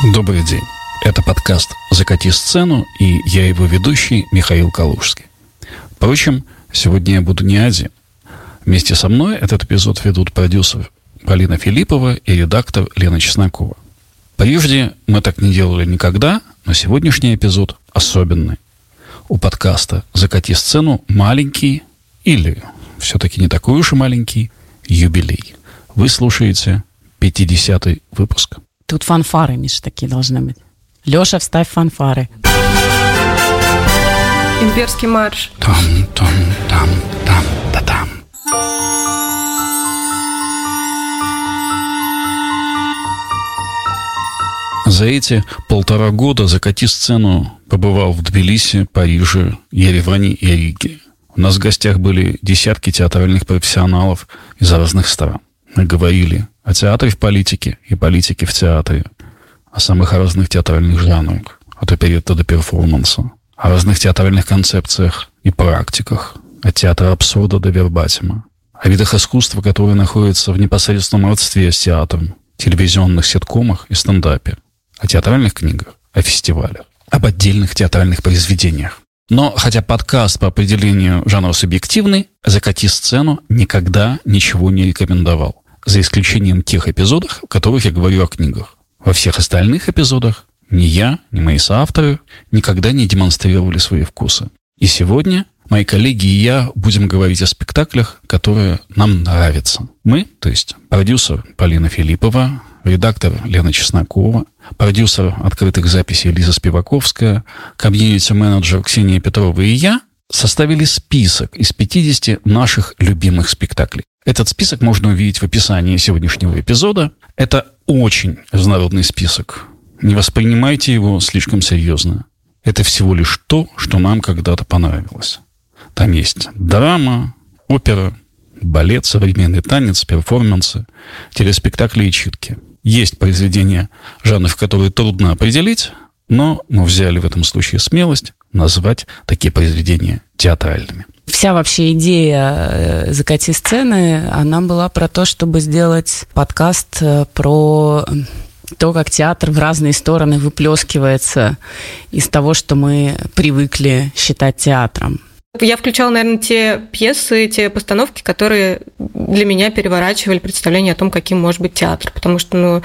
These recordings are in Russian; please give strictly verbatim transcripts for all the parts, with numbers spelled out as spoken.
Добрый день. Это подкаст «Закати сцену» и я его ведущий Михаил Калужский. Впрочем, сегодня я буду не один. Вместе со мной этот эпизод ведут продюсер Полина Филиппова и редактор Лена Чеснокова. Прежде мы так не делали никогда, но сегодняшний эпизод особенный. У подкаста «Закати сцену» маленький, или все-таки не такой уж и маленький, юбилей. Вы слушаете пятидесятый выпуск. Тут фанфары, Миш, такие должны быть. Леша, вставь фанфары. Имперский марш. Там-там-там-там-та-там. За эти полтора года «Закати сцену» побывал в Тбилиси, Париже, Ереване и Риге. У нас в гостях были десятки театральных профессионалов из разных стран. Мы говорили о театре в политике и политике в театре, о самых разных театральных жанрах, от оперетты до перформанса, о разных театральных концепциях и практиках, от театра абсурда до вербатима, о видах искусства, которые находятся в непосредственном родстве с театром, телевизионных ситкомах и стендапе, о театральных книгах, о фестивалях, об отдельных театральных произведениях. Но хотя подкаст по определению жанра субъективный, «Закати сцену» никогда ничего не рекомендовал, за исключением тех эпизодов, в которых я говорю о книгах. Во всех остальных эпизодах ни я, ни мои соавторы никогда не демонстрировали свои вкусы. И сегодня мои коллеги и я будем говорить о спектаклях, которые нам нравятся. Мы, то есть продюсер Полина Филиппова, редактор Лена Чеснокова, продюсер открытых записей Лиза Спиваковская, комьюнити-менеджер Ксения Петрова и я составили список из пятидесяти наших любимых спектаклей. Этот список можно увидеть в описании сегодняшнего эпизода. Это очень разнородный список. Не воспринимайте его слишком серьезно. Это всего лишь то, что нам когда-то понравилось. Там есть драма, опера, балет, современный танец, перформансы, телеспектакли и читки. Есть произведения, жанров, которые трудно определить, но мы взяли в этом случае смелость назвать такие произведения театральными. Вся вообще идея «Закати сцены», она была про то, чтобы сделать подкаст про то, как театр в разные стороны выплескивается из того, что мы привыкли считать театром. Я включала, наверное, те пьесы, те постановки, которые для меня переворачивали представление о том, каким может быть театр. Потому что, ну,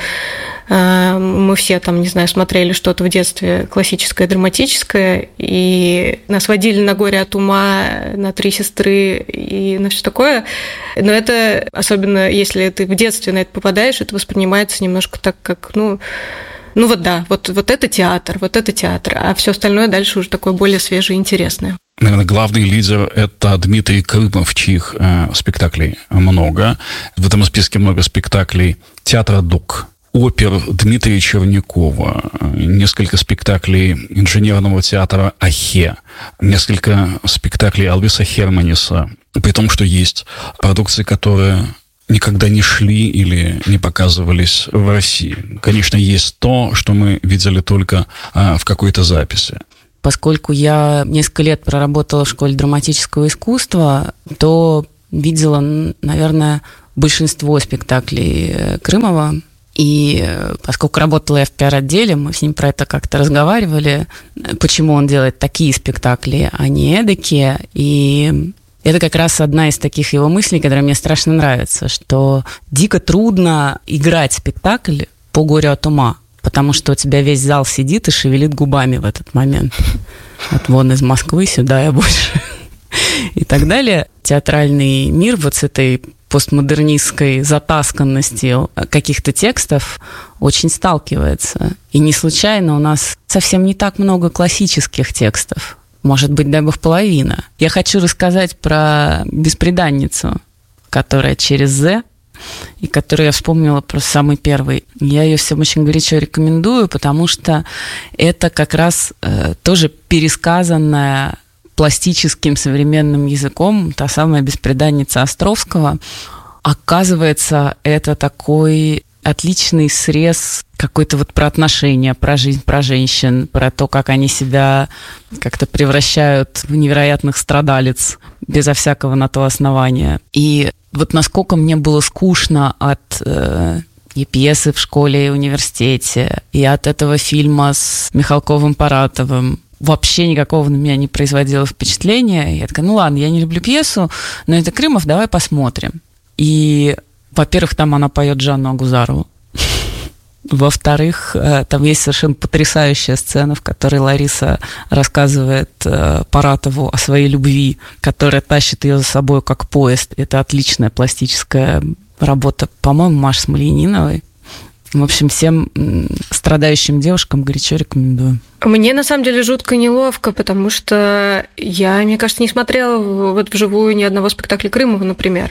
мы все там, не знаю, смотрели что-то в детстве классическое, драматическое, и нас водили на «Горе от ума», на «Три сестры» и на все такое. Но это, особенно если ты в детстве на это попадаешь, это воспринимается немножко так, как, ну... Ну вот да, вот, вот это театр, вот это театр, а все остальное дальше уже такое более свежее и интересное. Наверное, главный лидер – это Дмитрий Крымов, чьих э, спектаклей много. В этом списке много спектаклей театра ДОК, опер Дмитрия Чернякова, несколько спектаклей инженерного театра «Ахе», несколько спектаклей Алвиса Херманиса, при том, что есть продукции, которые никогда не шли или не показывались в России. Конечно, есть то, что мы видели только а, в какой-то записи. Поскольку я несколько лет проработала в школе драматического искусства, то видела, наверное, большинство спектаклей Крымова. И поскольку работала я в пиар-отделе, мы с ним про это как-то разговаривали, почему он делает такие спектакли, а не эдакие. И это как раз одна из таких его мыслей, которая мне страшно нравится, что дико трудно играть спектакль по «Горю от ума», потому что у тебя весь зал сидит и шевелит губами в этот момент. Вот вон из Москвы сюда я больше. И так далее. Театральный мир вот с этой постмодернистской затасканностью каких-то текстов очень сталкивается. И не случайно у нас совсем не так много классических текстов. Может быть, дай бог, половина. Я хочу рассказать про «Бесприданницу», которая через «З», и которую я вспомнила просто самый первый. Я ее всем очень горячо рекомендую, потому что это как раз э, тоже пересказанная пластическим современным языком та самая «Бесприданница» Островского. Оказывается, это такой отличный срез какой-то вот про отношения, про жизнь, про женщин, про то, как они себя как-то превращают в невероятных страдалиц безо всякого на то основания. И вот насколько мне было скучно от э, и пьесы в школе и университете, и от этого фильма с Михалковым, Паратовым вообще никакого на меня не производило впечатления. Я такая, ну ладно, я не люблю пьесу, но это Крымов, давай посмотрим. И, во-первых, там она поет Жанну Агузарову. Во-вторых, там есть совершенно потрясающая сцена, в которой Лариса рассказывает Паратову о своей любви, которая тащит ее за собой как поезд. Это отличная пластическая работа, по-моему, Маши Смольяниновой. В общем, всем страдающим девушкам горячо рекомендую. Мне, на самом деле, жутко неловко, потому что я, мне кажется, не смотрела вот вживую ни одного спектакля Крымова, например.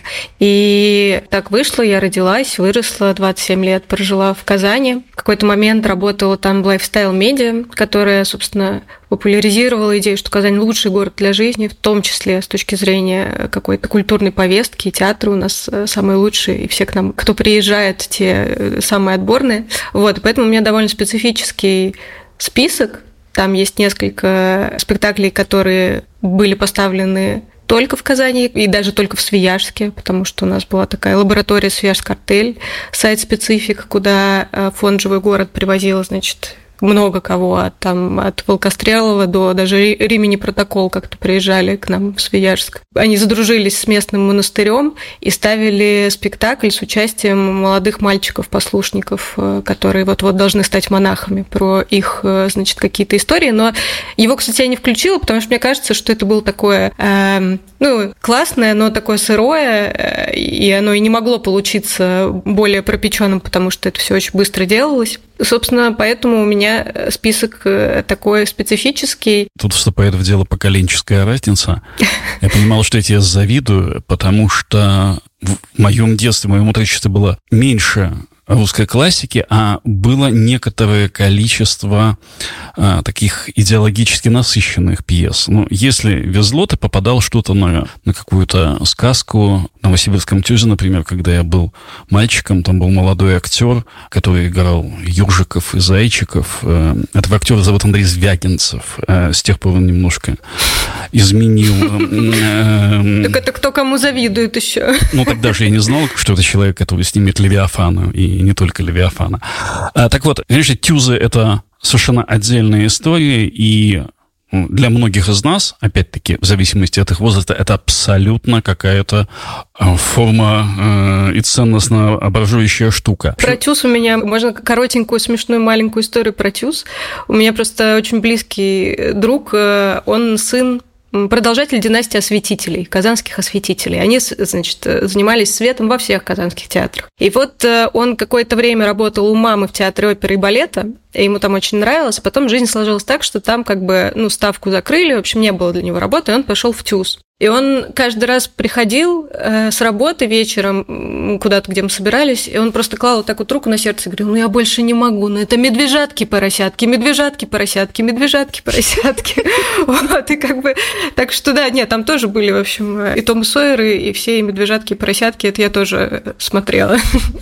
И так вышло, я родилась, выросла, двадцать семь лет прожила в Казани. В какой-то момент работала там в Lifestyle Media, которая, собственно, популяризировала идею, что Казань лучший город для жизни, в том числе с точки зрения какой-то культурной повестки. Театры у нас самые лучшие, и все к нам, кто приезжает, те самые отборные. Вот, поэтому у меня довольно специфический список. Там есть несколько спектаклей, которые были поставлены только в Казани и даже только в Свияжске, потому что у нас была такая лаборатория «Свияжск-артель», сайт-специфик, куда фонд «Живой город» привозил, значит, много кого, от, там, от Волкострелова до даже Римини Протокол как-то приезжали к нам в Свияжск. Они задружились с местным монастырем и ставили спектакль с участием молодых мальчиков-послушников, которые вот-вот должны стать монахами, про их, значит, какие-то истории. Но его, кстати, я не включила, потому что мне кажется, что это было такое, э, ну, классное, но такое сырое, и оно и не могло получиться более пропеченным, потому что это все очень быстро делалось. Собственно, поэтому у меня список такой специфический. Тут вступает в дело поколенческая разница. Я понимал, что я тебе завидую, потому что в моем детстве, в моем отрочестве было меньше русской классики, а было некоторое количество а, таких идеологически насыщенных пьес. Ну, если везло, ты попадал что-то на, на какую-то сказку. В Новосибирском ТЮЗе, например, когда я был мальчиком, там был молодой актер, который играл ежиков и зайчиков. Этого актера зовут Андрей Звягинцев. С тех пор он немножко изменил. Так это кто кому завидует еще? Ну, тогда же я не знал, что это человек, который снимет Левиафана, и не только Левиафана. Так вот, конечно, ТЮЗы — это совершенно отдельная история, и для многих из нас, опять-таки, в зависимости от их возраста, это абсолютно какая-то форма э, и ценностно образующая штука. Про ТЮЗ у меня, можно коротенькую, смешную, маленькую историю про ТЮЗ. У меня просто очень близкий друг, он сын продолжатель династии осветителей, казанских осветителей. Они, значит, занимались светом во всех казанских театрах. И вот он какое-то время работал у мамы в театре оперы и балета, и ему там очень нравилось. Потом жизнь сложилась так, что там как бы, ну, ставку закрыли, в общем, не было для него работы, и он пошел в ТЮЗ. И он каждый раз приходил э, с работы вечером куда-то, где мы собирались, и он просто клал вот так вот руку на сердце и говорил: ну я больше не могу, ну это медвежатки-поросятки, медвежатки-поросятки, медвежатки-поросятки. Вот, и как бы... Так что да, нет, там тоже были, в общем, и Том Сойеры, и все, и медвежатки-поросятки, это я тоже смотрела.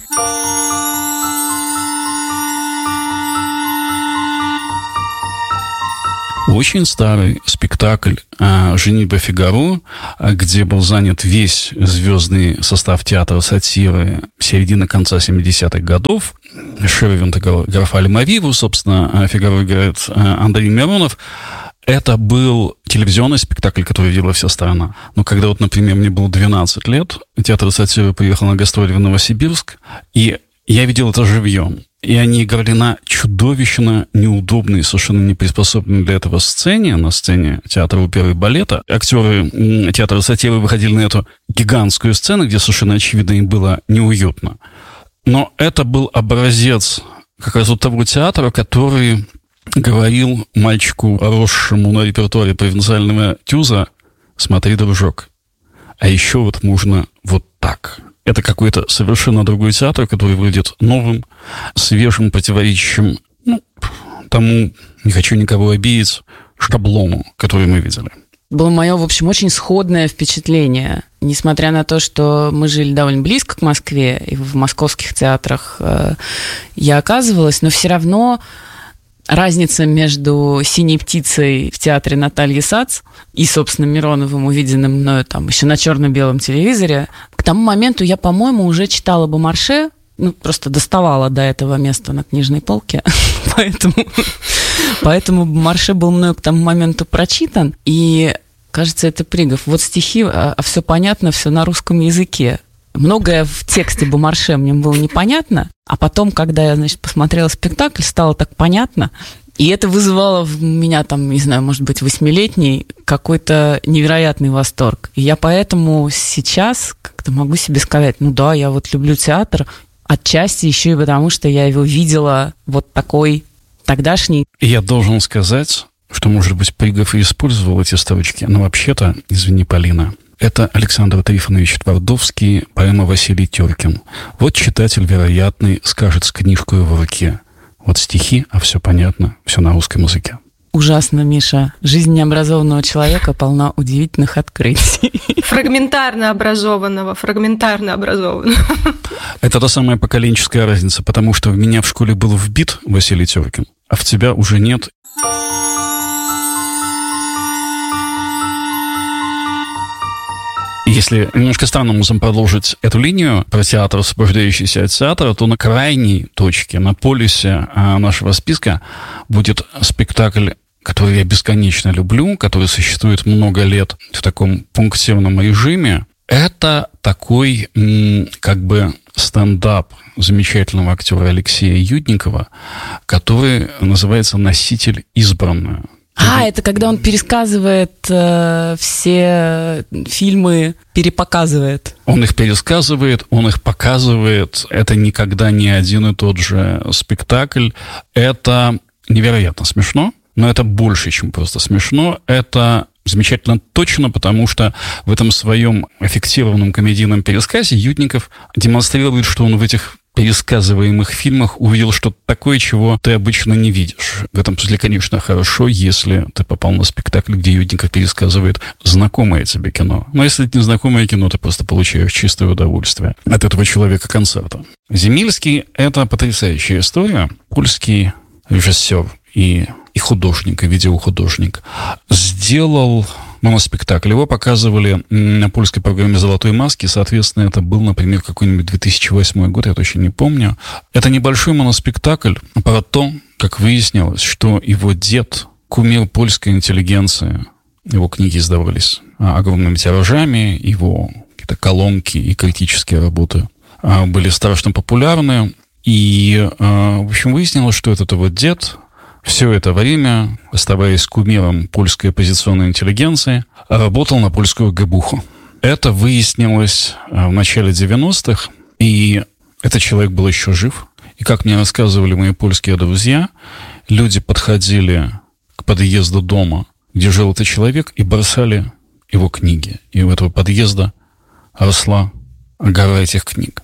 Очень старый спектакль «Женитьба Фигаро», где был занят весь звездный состав театра сатиры середины-конца семидесятых годов. Шервин играл графа Альмавиву, собственно, Фигаро играет Андрей Миронов. Это был телевизионный спектакль, который видела вся страна. Но когда вот, например, мне было двенадцать лет, театр сатиры приехал на гастроли в Новосибирск, и я видел это живьем. И они играли на чудовищно неудобной, совершенно не приспособленной для этого сцене, на сцене театра оперы и балета. Актеры театра сатиры выходили на эту гигантскую сцену, где совершенно очевидно им было неуютно. Но это был образец как раз вот того театра, который говорил мальчику, росшему на репертуаре провинциального ТЮЗа: смотри, дружок, а еще вот можно вот так. Это какой-то совершенно другой театр, который выглядит новым, свежим, противоречащим, ну, тому, не хочу никого обидеть, шаблону, который мы видели. Было мое, в общем, очень сходное впечатление. Несмотря на то, что мы жили довольно близко к Москве, и в московских театрах э, я оказывалась, но все равно разница между «Синей птицей» в театре Натальи Сац и, собственно, Мироновым, увиденным мною там еще на черно-белом телевизоре, к тому моменту я, по-моему, уже читала Бомарше, ну, просто доставала до этого места на книжной полке, поэтому, поэтому Марше был мною к тому моменту прочитан, и, кажется, это Пригов. Вот стихи, а, а все понятно, все на русском языке. Многое в тексте Бомарше мне было непонятно, а потом, когда я, значит, посмотрела спектакль, стало так понятно, и это вызывало в меня, там, не знаю, может быть, восьмилетний какой-то невероятный восторг. И я поэтому сейчас как-то могу себе сказать, ну да, я вот люблю театр, отчасти еще и потому, что я его видела вот такой тогдашний. Я должен сказать, что, может быть, Пригов и использовал эти строчки, но вообще-то, извини, Полина, это Александр Трифонович Твардовский, поэма Василий Теркин. Вот читатель вероятный скажет с книжкой в руке. Вот стихи, а все понятно, все на русском языке. Ужасно, Миша. Жизнь необразованного человека полна удивительных открытий. Фрагментарно образованного, фрагментарно образованного. Это та самая поколенческая разница, потому что в меня в школе был вбит Василий Теркин, а в тебя уже нет. Если немножко странным образом продолжить эту линию про театр, освобождающийся от театра, то на крайней точке, на полюсе нашего списка будет спектакль, который я бесконечно люблю, который существует много лет в таком пунктирном режиме. Это такой, как бы, стендап замечательного актера Алексея Юдникова, который называется «Носитель избранного». А, это когда он пересказывает э, все фильмы, перепоказывает. Он их пересказывает, он их показывает. Это никогда не один и тот же спектакль. Это невероятно смешно, но это больше, чем просто смешно. Это замечательно точно, потому что в этом своем аффектированном комедийном пересказе Юдников демонстрирует, что он в этих пересказываемых фильмах увидел что-то такое, чего ты обычно не видишь. В этом смысле, конечно, хорошо, если ты попал на спектакль, где Юдников пересказывает знакомое тебе кино. Но если это незнакомое кино, ты просто получаешь чистое удовольствие от этого человека-концерта. Земельский — это потрясающая история. Польский режиссер и, и художник, и видеохудожник сделал моноспектакль. Его показывали на польской программе «Золотой маски». Соответственно, это был, например, какой-нибудь две тысячи восьмой год, я точно не помню. Это небольшой моноспектакль про то, как выяснилось, что его дед, кумир польской интеллигенции, его книги издавались огромными тиражами, его какие-то колонки и критические работы были страшно популярны. И, в общем, выяснилось, что этот его дед все это время, оставаясь кумиром польской оппозиционной интеллигенции, работал на польскую ГБУХу. Это выяснилось в начале девяностых, и этот человек был еще жив. И, как мне рассказывали мои польские друзья, люди подходили к подъезду дома, где жил этот человек, и бросали его книги. И у этого подъезда росла гора этих книг.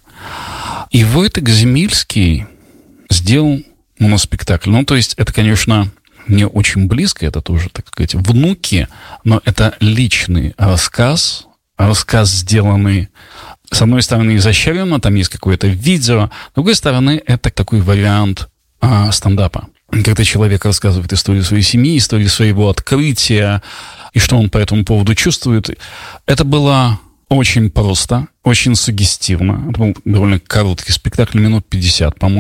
И Войтек Земельский сделал моноспектакль. Ну, то есть, это, конечно, не очень близко, это тоже, так сказать, внуки, но это личный рассказ, рассказ, сделанный, с одной стороны, изощренно, там есть какое-то видео, с другой стороны, это такой вариант а, стендапа. Когда человек рассказывает историю своей семьи, историю своего открытия, и что он по этому поводу чувствует. Это было очень просто, очень суггестивно. Это был довольно короткий спектакль, минут пятьдесят, по-моему.